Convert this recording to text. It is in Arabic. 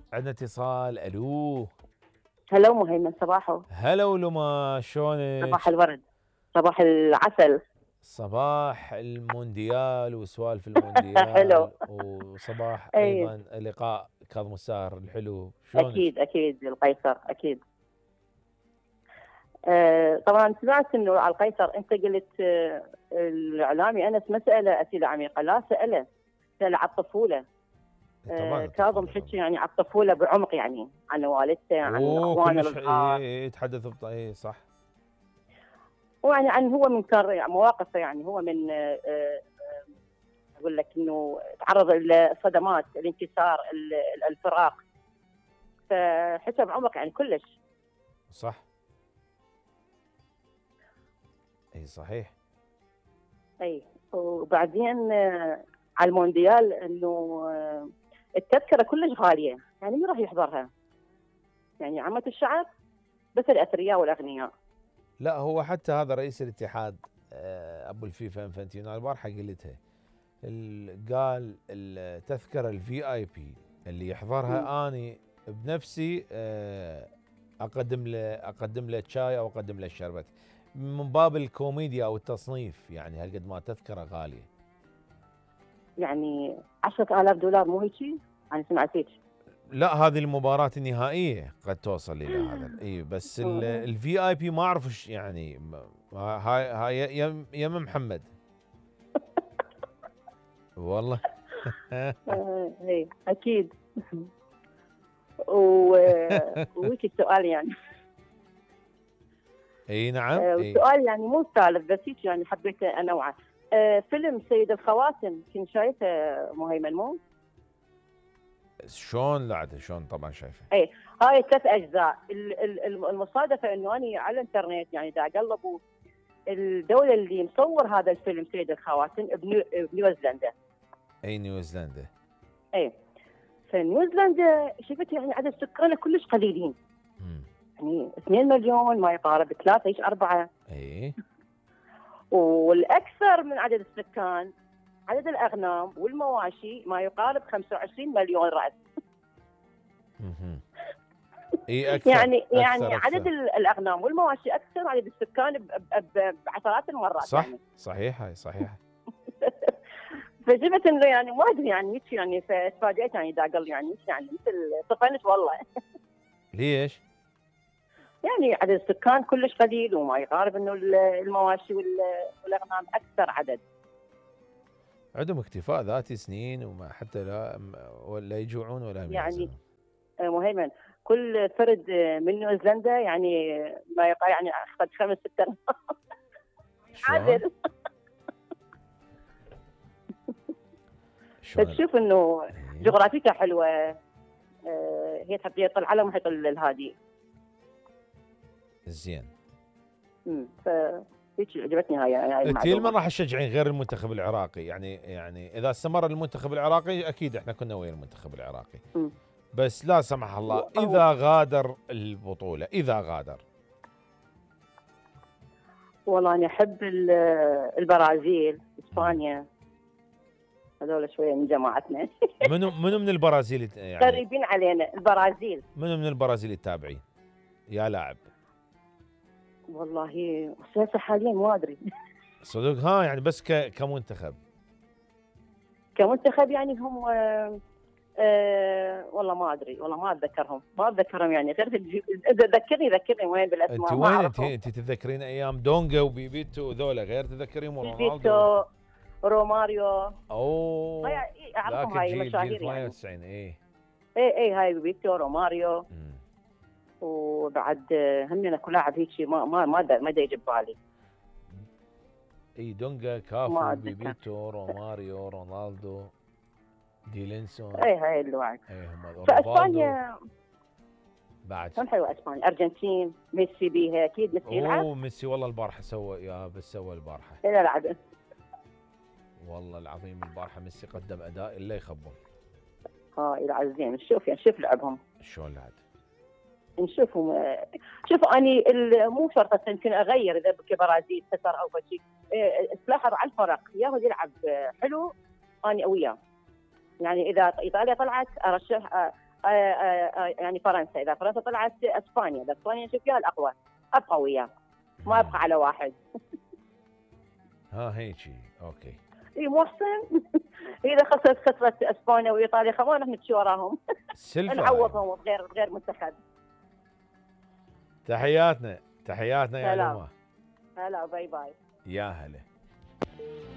عندنا اتصال. الو. هلا مهيمن، صباحو. هلا ولما، شلونك؟ صباح الورد، صباح العسل. صباح المونديال وسوالف حلو. المونديال، وصباح اي، ايضا لقاء كاظم الساهر الحلو. شلونك؟ اكيد اكيد القيصر اكيد. طبعا سمعت انه على القيصر انت قلت الاعلامي انس ما ساله اسئله عميقه، لا ساله على الطفوله. طبعا كاظم الطفوله حكي طبعا. يعني على الطفوله بعمق، يعني عن والدته، عن اخوانه كلش الصغار، يتحدث صح. ويعني عن هو من كان مواقفه، يعني هو من اقول لك انه تعرض للصدمات، الانكسار، الفراق، فحسب بعمق يعني كلش. صح. اي صحيح. اي، وبعدين على المونديال انه التذكره كلش غاليه، يعني مين راح يحضرها؟ يعني عامه الشعب، بس الاثرياء والاغنياء. لا، هو حتى هذا رئيس الاتحاد ابو الفيفا انفانتينو البارحه قلتها. قال التذكره الفي اي بي اللي مم. يحضرها اني بنفسي اقدم له شاي او اقدم له شربت، من باب الكوميديا او التصنيف، يعني هالقد ما تذكره غاليه. يعني 10,000 دولار، مو هيك؟ انا سمعت هيك. لا، هذه المباراة النهائية قد توصل إلى هذا، اي بس الفي اي بي ما اعرف ايش يعني. هاي يم محمد والله. اي اكيد. وهيك السؤال يعني. اي نعم اي. وسؤال يعني مو سالف، بس هيك يعني حبيت انوعه. فيلم سيد الخواتم كنت شايفه مهيمن، مو؟ شلون؟ لا عاد شلون، طبعا شايفه. اي، هاي 3 اجزاء. المصادفه انه انا على الانترنت يعني دا اقلب، الدوله اللي مصور هذا الفيلم سيد الخواتم بنيوزيلندا. اي نيوزيلندا. اي، فنيوزيلندا شفت يعني عدد سكانها كلش قليلين، مم. يعني 2 مليون ما يقارب، 3 ايش 4. اي. والاكثر من عدد السكان عدد الاغنام والمواشي ما يقارب 25 مليون راس. مهم. اي اكثر يعني اكثر عدد اكثر. الاغنام والمواشي اكثر من عدد السكان بعشرات المرات صح يعني. صحيح، هاي صحيح. فشفت انه يعني ما ادري يعني هيك، يعني فتفاجئت يعني دا قال يعني هيك، يعني مثل طفنت والله. ليش؟ يعني عدد السكان كلش قليل، وما يقارب انه المواشي والاغنام اكثر عدد. عندهم اكتفاء ذاتي سنين، وما حتى لا ولا يجوعون ولا هم يعني يحزنون. مهيمن، كل فرد من نيوزيلندا يعني ما يقارب يعني اخذ 5 6 شلون؟ عدد. شلون؟ فتشوف انه اي جغرافيتها حلوه. هي تحديد على المحيط الهادي. زين. ف هيك عجبتني هاي انت لمن المعلومه. راح تشجعين غير المنتخب العراقي؟ يعني اذا استمر المنتخب العراقي اكيد احنا كنا ويا المنتخب العراقي، مم. بس لا سمح الله هو اذا غادر البطولة، اذا غادر. والله انا احب البرازيل، مم. اسبانيا، هذول شويه من جماعتنا. منو من البرازيل يعني؟ قريبين علينا البرازيل. منو من البرازيل التابعين يا لاعب؟ والله هسه حاليا ما ادري. صدق؟ ها يعني بس كمنتخب. كمنتخب يعني هم والله ما ادري، والله ما اتذكرهم يعني، غير اذا ذكرني وين انت بالاسماء ما وين؟ انت اعرفهم. انت تتذكرين ايام دونجا وبيبيتو وذولا، غير تتذكرين رونالدو؟ بيبيتو، روماريو، اوه، هاي ذاك اعرفهم، هاي الجيل مشاهير يعني. 98. ايه. اي هاي بيبيتو، روماريو. مم. وبعد هم اكو لاعب هيك ما دا يجي ببالي. اي دونجا، كافو، ما اتذكر. بيبيتو، روماريو، رونالدو، ديلينسون. اي هاي الواحد. اي هم ريفالدو فاسبانيا بعد. هم حلوه، اسبانيا، ارجنتين، ميسي بيها اكيد، ميسي يلعب. اوه ميسي، والله البارحه سوى، يا بس سوى البارحه. لا لعب. والله العظيم البارحه ميسي قدم اداء الا يخبل. ها يلعب زين، نشوف يعني نشوف لعبهم، شلون لعب؟ نشوفهم. شوف اني مو شرط يمكن اغير اذا كبرازيل خسر او شيء. تلاحظ على الفرق ياخذ يلعب حلو، اني وياه. يعني اذا ايطاليا طلعت ارشح يعني فرنسا، اذا فرنسا طلعت اسبانيا، اذا اسبانيا نشوف فيها الاقوى، ابقى وياه، ما ابقى على واحد. هيجي اوكي. اي مو احسن؟ اذا خسرت اسبانيا وايطاليا خلونا نمشي وراهم. سلفة نعوضهم بغير منتخب. تحياتنا يا سلام. لما. هلا باي باي. يا هلا.